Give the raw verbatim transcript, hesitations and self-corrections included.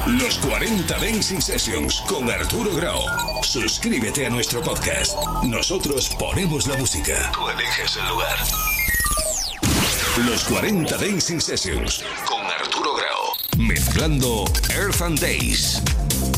Los cuarenta Dancing Sessions con Arturo Grau. Suscríbete a nuestro podcast. Nosotros ponemos la música. Tú eliges el lugar. Los cuarenta Dancing Sessions con Arturo Grau. Mezclando Earth and Days.